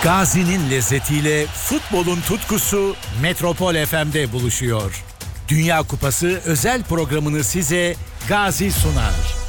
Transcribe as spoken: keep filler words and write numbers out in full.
Gazi'nin lezzetiyle futbolun tutkusu Metropol F M'de buluşuyor. Dünya Kupası özel programını size Gazi sunar.